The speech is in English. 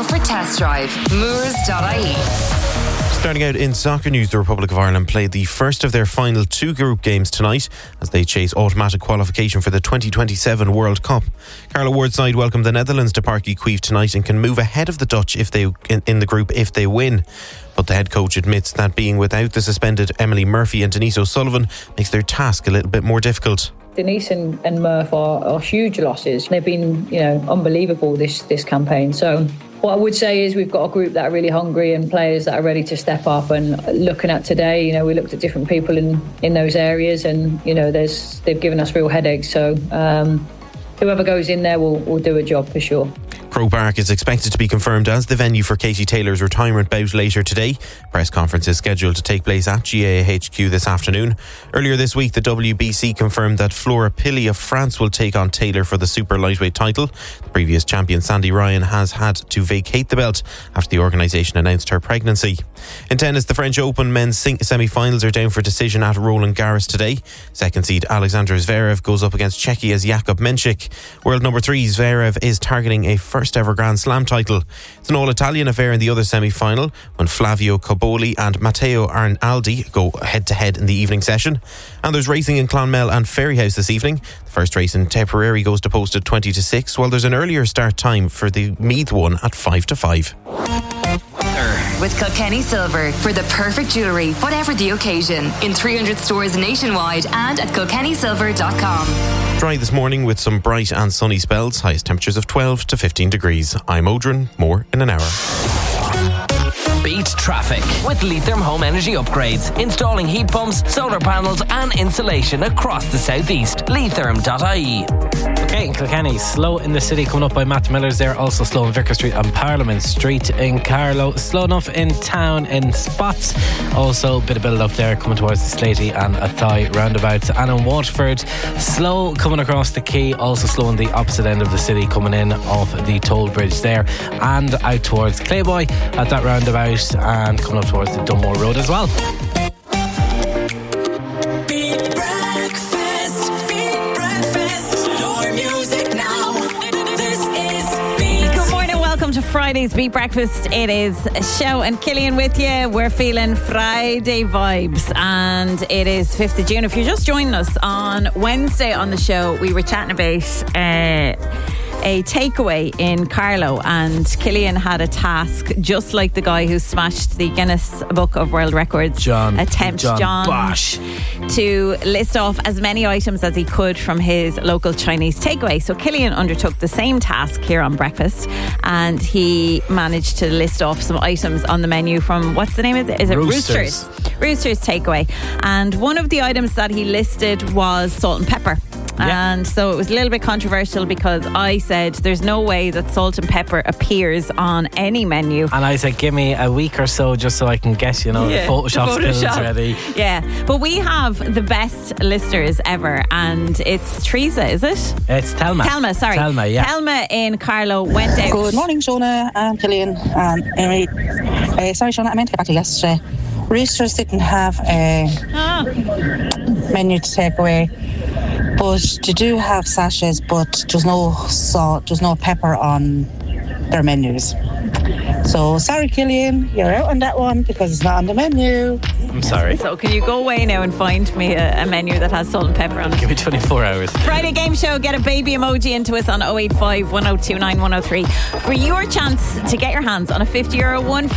available for test drive. Moors.ie. Starting out in soccer news, the Republic of Ireland played the first of their final 2 group games tonight as they chase automatic qualification for the 2027 World Cup. Carlo Ward's side welcomed the Netherlands to Páirc Uí Chaoimh tonight and can move ahead of the Dutch in the group if they win. But the head coach admits that being without the suspended Emily Murphy and Denise O'Sullivan makes their task a little bit more difficult. Denise and Murph are huge losses. They've been, unbelievable this campaign. So what I would say is we've got a group that are really hungry and players that are ready to step up. And looking at today, we looked at different people in those areas, and they've given us real headaches. So whoever goes in there will do a job for sure. Croke Park is expected to be confirmed as the venue for Katie Taylor's retirement bout later today. Press conference is scheduled to take place at GAA HQ this afternoon. Earlier this week, the WBC confirmed that Flora Pili of France will take on Taylor for the super lightweight title. The previous champion Sandy Ryan has had to vacate the belt after the organisation announced her pregnancy. In tennis, the French Open men's semi-finals are down for decision at Roland Garros today. Second seed Alexander Zverev goes up against Czechia's Jakub Menchik. World number 3 Zverev is targeting a first ever Grand Slam title. It's an all-Italian affair in the other semi-final when Flavio Cobolli and Matteo Arnaldi go head-to-head in the evening session. And there's racing in Clonmel and Ferryhouse this evening. The first race in Tipperary goes to post at 20-6, while there's an earlier start time for the Meath one at 5-5. With Kilkenny Silver for the perfect jewellery, whatever the occasion, in 300 stores nationwide and at kilkennysilver.com. Dry this morning with some bright and sunny spells, highest temperatures of 12 to 15 degrees. I'm Odrin, more in an hour. Beat traffic with Leitrim Home Energy Upgrades. Installing heat pumps, solar panels and insulation across the southeast. Leitrim.ie. Okay, in Kilkenny, slow in the city coming up by Matt Miller's there. Also slow in Vicar Street and Parliament Street in Carlow. Slow enough in town in spots. Also a bit of build up there coming towards the Slatey and Athy roundabouts. And in Waterford, slow coming across the quay. Also slow in the opposite end of the city coming in off the toll bridge there. And out towards Clayboy at that roundabout. And coming up towards the Dunmore Road as well. To Friday's Beat Breakfast. It is Show and Killian with you. We're feeling Friday vibes and it is 5th of June. If you're just joining us, on Wednesday on the show we were chatting about a takeaway in Carlow, and Killian had a task just like the guy who smashed the Guinness Book of World Records John Bosch, to list off as many items as he could from his local Chinese takeaway. So Killian undertook the same task here on Breakfast, and he managed to list off some items on the menu from, what's the name of it? Is it Roosters Takeaway. And one of the items that he listed was salt and pepper. Yeah. And so it was a little bit controversial because I said there's no way that salt and pepper appears on any menu. And I said give me a week or so just so I can get, the Photoshop skills ready. Yeah, but we have the best listeners ever, and it's Teresa, is it? It's Thelma. Thelma, yeah. Thelma in Carlow went out. Good morning, Shona and Killian and Emery. Sorry, Shona, I meant to get back to you yesterday. Roosters didn't have a menu to take away, but they do have sachets, but there's no salt, there's no pepper on their menus. So sorry, Killian, you're out on that one because it's not on the menu. I'm sorry. So can you go away now and find me a menu that has salt and pepper on it? Give me 24 hours. Friday game show, get a baby emoji into us on 085 1029 103 for your chance to get your hands on a €50 one